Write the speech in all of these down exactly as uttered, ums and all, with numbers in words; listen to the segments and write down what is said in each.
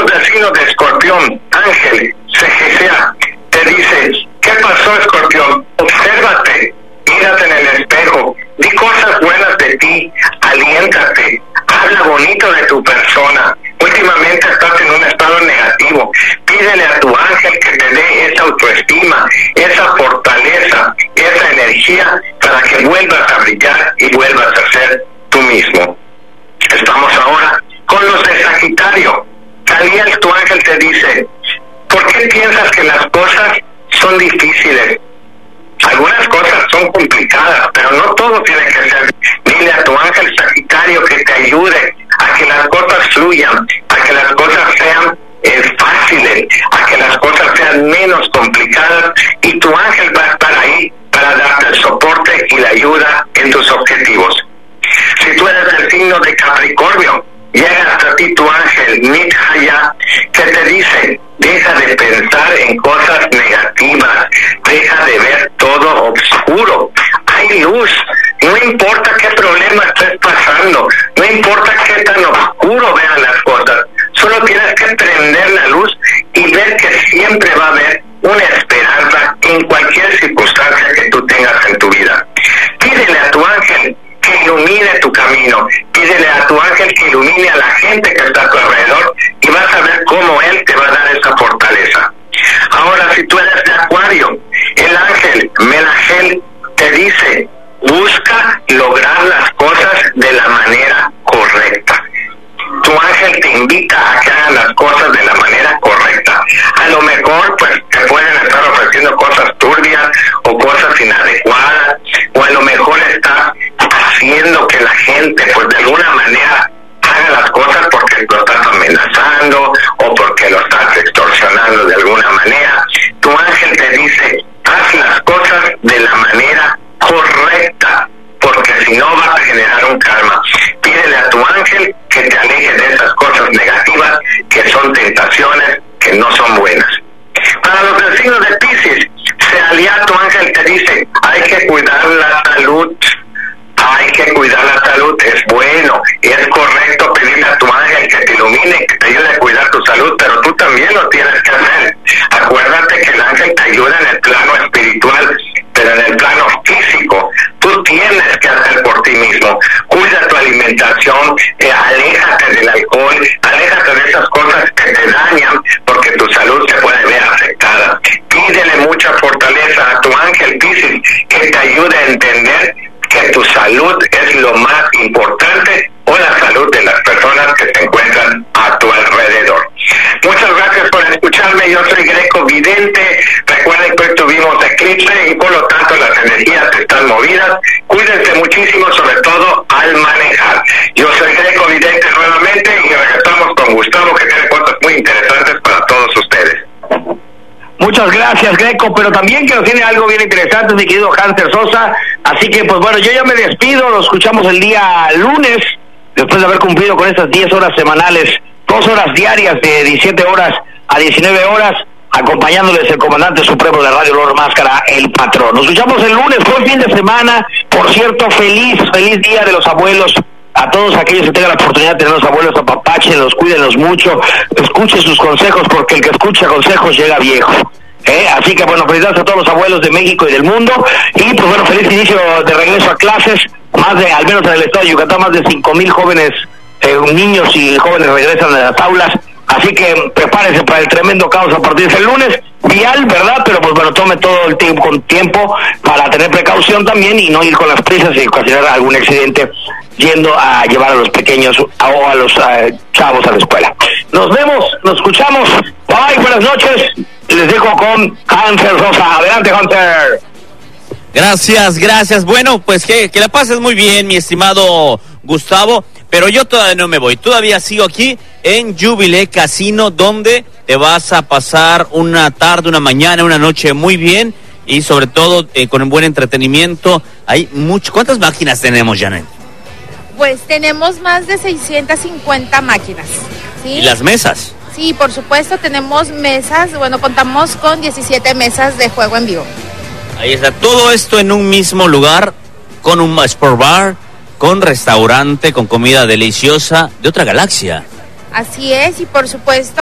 los del signo de Escorpión, Ángel Segesea, te dice: ¿qué pasó, Escorpión? Obsérvate, mírate en el espejo, di cosas buenas de ti, aliéntate, habla bonito de tu persona. Últimamente estás en un estado negativo. Pídele a tu ángel que te dé esa autoestima, esa fortaleza, esa energía para que vuelvas a brillar y vuelvas a ser tú mismo. Estamos ahora con los de Sagitario. Caliel, tu ángel te dice: ¿por qué piensas que las cosas son difíciles? Algunas cosas son complicadas, pero no todo tiene que ser. Dile a tu ángel Sagitario que te ayude a que las cosas fluyan, a que las cosas sean eh, fáciles, a que las cosas sean menos complicadas, y tu ángel va a estar ahí para darte el soporte y la ayuda en tus objetivos. Si tú eres del signo de Capricornio, llega hasta ti tu ángel Nithaya, que te dice: deja de pensar en cosas negativas, deja de ver todo oscuro, hay luz, no importa qué problema estés pasando, no importa qué tan oscuro vean las cosas, solo tienes que prender la luz y ver que siempre va a haber una esperanza en cualquier circunstancia que tú tengas en tu vida. Pídele a tu ángel que ilumine tu camino, pídele a tu ángel que ilumine a la gente que está a tu alrededor, y vas a ver cómo él te va a dar esa fortaleza. Ahora, si tú eres de Acuario, el ángel Melagel te dice: busca lograr las cosas de la manera correcta. Tu ángel te invita a que hagas las cosas de la manera correcta. A lo mejor pues te pueden estar ofreciendo cosas turbias o cosas inadecuadas, o a lo mejor estás haciendo que la gente pues de alguna manera haga las cosas porque lo estás amenazando o porque lo estás extorsionando de alguna manera. Tu ángel te dice: haz las cosas de la manera correcta, porque si no vas a generar un karma. Pídele a tu ángel que te aleje de esas cosas negativas que son tentaciones, que no son buenas. Para los del signo de Piscis, se alía tu ángel, te dice: hay que cuidar la salud, hay que cuidar la salud, es bueno y es correcto pedirle a tu ángel que te ilumine, que te ayude a cuidar tu salud, pero tú también lo tienes que hacer. Acuérdate que el ángel te ayuda en el plano espiritual, pero en el plano físico tú tienes que hacer por ti mismo. Cuida tu alimentación, eh, aléjate del alcohol, aléjate de esas cosas que te dañan, porque tu salud se puede ver afectada. Pídele mucha fortaleza a tu ángel Piscis, que te ayude a entender que tu salud es lo más importante, o la salud de las personas que se encuentran a tu alrededor. Muchas gracias por escucharme. Yo soy Greco Vidente. Recuerden que hoy tuvimos eclipse y por lo tanto las energías están movidas. Cuídense muchísimo, sobre todo al manejar. Yo soy Greco Vidente nuevamente y regresamos con Gustavo, que tiene cosas muy interesantes para todos ustedes. Muchas gracias, Greco, pero también que nos tiene algo bien interesante, mi querido Hanser Sosa. Así que, pues bueno, yo ya me despido. Lo escuchamos el día lunes, después de haber cumplido con estas diez horas semanales, dos horas diarias de diecisiete horas a diecinueve horas, acompañándoles el comandante supremo de Radio Lord Máscara, el patrón. Nos escuchamos el lunes, buen fin de semana. Por cierto, feliz, feliz día de los abuelos. A todos aquellos que tengan la oportunidad de tener los abuelos, apapáchenlos, cuídenlos mucho, escuchen sus consejos, porque el que escucha consejos llega viejo. ¿Eh? Así que bueno, felicidades a todos los abuelos de México y del mundo, y pues bueno, feliz inicio de regreso a clases. Más de, al menos en el estado de Yucatán, más de cinco mil jóvenes, eh, niños y jóvenes regresan a las aulas, así que prepárense para el tremendo caos a partir de ese lunes, vial, ¿verdad? Pero pues bueno, tome todo el tiempo con tiempo para tener precaución también y no ir con las prisas y ocasionar algún accidente yendo a llevar a los pequeños o a los uh, chavos a la escuela. Nos vemos, nos escuchamos. Bye, buenas noches. Les dejo con Hanser Sosa. Adelante, Hanser. Gracias, gracias. Bueno, pues que, que la pases muy bien, mi estimado Gustavo. Pero yo todavía no me voy. Todavía sigo aquí en Jubilee Casino, donde te vas a pasar una tarde, una mañana, una noche muy bien. Y sobre todo eh, con un buen entretenimiento. Hay mucho. ¿Cuántas máquinas tenemos, Janet? Pues tenemos más de seiscientas cincuenta máquinas, ¿sí? ¿Y las mesas? Sí, por supuesto, tenemos mesas. Bueno, contamos con diecisiete mesas de juego en vivo. Ahí está, todo esto en un mismo lugar, con un sport bar, con restaurante, con comida deliciosa de otra galaxia. Así es, y por supuesto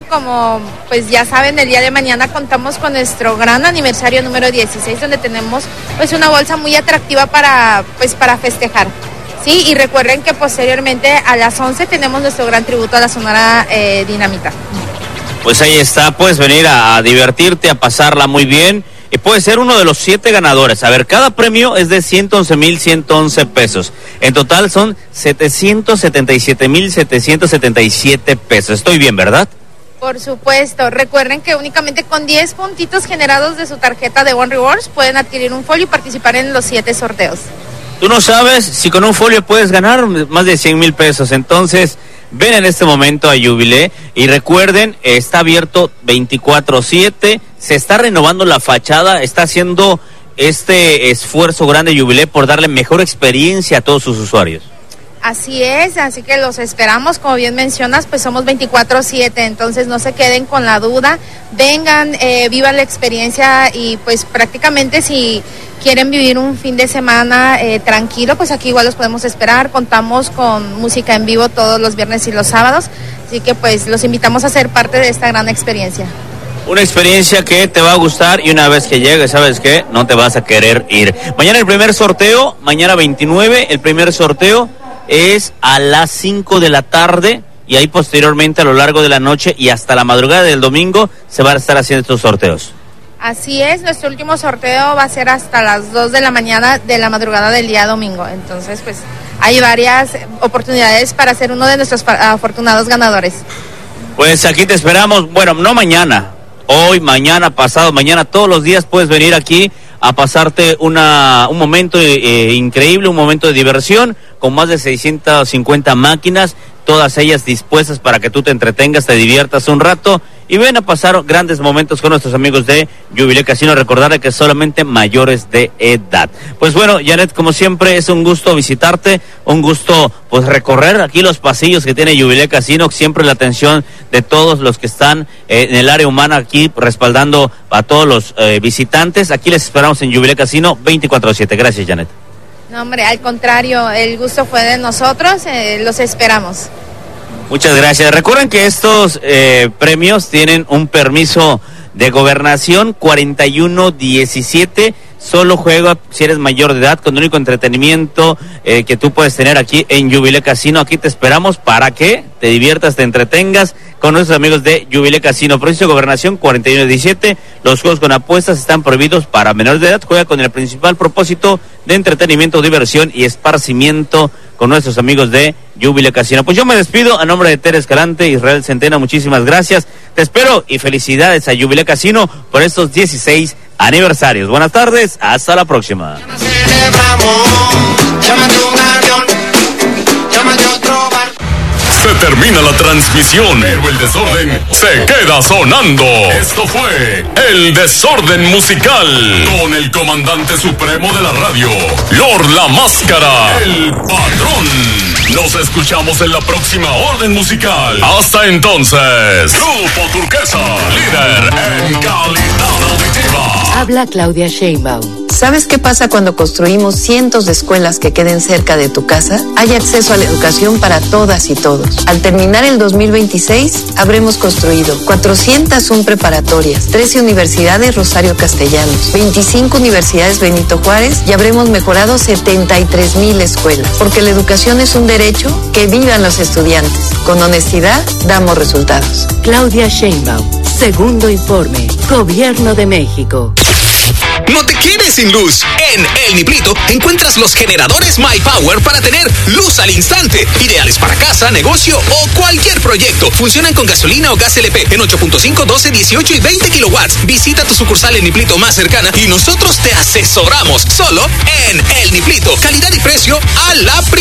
Como pues ya saben, el día de mañana contamos con nuestro gran aniversario número dieciséis, donde tenemos pues una bolsa muy atractiva para pues para festejar. Sí, y recuerden que posteriormente a las once tenemos nuestro gran tributo a la Sonora eh, Dinamita. Pues ahí está, puedes venir a, a divertirte, a pasarla muy bien y puedes ser uno de los siete ganadores. A ver, cada premio es de ciento once mil ciento once pesos. En total son setecientos setenta y siete mil setecientos setenta y siete pesos. Estoy bien, ¿verdad? Por supuesto, recuerden que únicamente con diez puntitos generados de su tarjeta de One Rewards pueden adquirir un folio y participar en los siete sorteos. Tú no sabes si con un folio puedes ganar más de cien mil pesos, entonces ven en este momento a Jubilé y recuerden, está abierto veinticuatro siete, se está renovando la fachada, está haciendo este esfuerzo grande Jubilé por darle mejor experiencia a todos sus usuarios. Así es, así que los esperamos, como bien mencionas, pues somos veinticuatro siete, entonces no se queden con la duda, vengan, eh, vivan la experiencia y pues prácticamente si quieren vivir un fin de semana eh, tranquilo, pues aquí igual los podemos esperar, contamos con música en vivo todos los viernes y los sábados, así que pues los invitamos a ser parte de esta gran experiencia. Una experiencia que te va a gustar y una vez que llegues, ¿sabes qué? No te vas a querer ir. Mañana el primer sorteo, mañana veintinueve, el primer sorteo es a las cinco de la tarde y ahí posteriormente a lo largo de la noche y hasta la madrugada del domingo se van a estar haciendo estos sorteos. Así es, nuestro último sorteo va a ser hasta las dos de la mañana de la madrugada del día domingo, entonces pues hay varias oportunidades para ser uno de nuestros afortunados ganadores. Pues aquí te esperamos, bueno, no mañana, hoy, mañana, pasado, mañana, todos los días puedes venir aquí a pasarte una un momento eh, increíble, un momento de diversión con más de seiscientas cincuenta máquinas, todas ellas dispuestas para que tú te entretengas, te diviertas un rato y ven a pasar grandes momentos con nuestros amigos de Jubilé Casino. Recordarle que solamente mayores de edad. Pues bueno, Janet, como siempre es un gusto visitarte, un gusto pues recorrer aquí los pasillos que tiene Jubilé Casino, siempre la atención de todos los que están eh, en el área humana aquí respaldando a todos los eh, visitantes. Aquí les esperamos en Jubilé Casino veinticuatro siete. Gracias, Janet. No, hombre, al contrario, el gusto fue de nosotros, eh, los esperamos. Muchas gracias. Recuerden que estos eh, premios tienen un permiso de gobernación cuarenta y uno diecisiete. Solo juega si eres mayor de edad, con el único entretenimiento eh, que tú puedes tener aquí en Jubilé Casino. Aquí te esperamos para que te diviertas, te entretengas con nuestros amigos de Jubilé Casino. Permiso de gobernación cuarenta y uno diecisiete. Los juegos con apuestas están prohibidos para menores de edad. Juega con el principal propósito de entretenimiento, diversión y esparcimiento con nuestros amigos de Jubilé Casino. Pues yo me despido a nombre de Tere Escalante, Israel Centeno, muchísimas gracias. Te espero y felicidades a Jubilé Casino por estos dieciséis aniversarios. Buenas tardes, hasta la próxima. Se termina la transmisión, pero el desorden se queda sonando. Esto fue El Desorden Musical con el comandante supremo de la radio, Lord La Máscara, el patrón. Nos escuchamos en la próxima orden musical. Hasta entonces, Grupo Turquesa, líder en calidad auditiva. Habla Claudia Sheinbaum. ¿Sabes qué pasa cuando construimos cientos de escuelas que queden cerca de tu casa? Hay acceso a la educación para todas y todos. Al terminar el dos mil veintiséis, habremos construido cuatrocientas uno preparatorias, trece universidades Rosario Castellanos, veinticinco universidades Benito Juárez y habremos mejorado setenta y tres mil escuelas. Porque la educación es un derecho, que vivan los estudiantes. Con honestidad, damos resultados. Claudia Sheinbaum, segundo informe, Gobierno de México. No te quedes sin luz. En El Niplito encuentras los generadores My Power para tener luz al instante. Ideales para casa, negocio o cualquier proyecto. Funcionan con gasolina o gas L P en ocho punto cinco, doce, dieciocho y veinte kilowatts. Visita tu sucursal El Niplito más cercana y nosotros te asesoramos. Solo en El Niplito. Calidad y precio a la primera.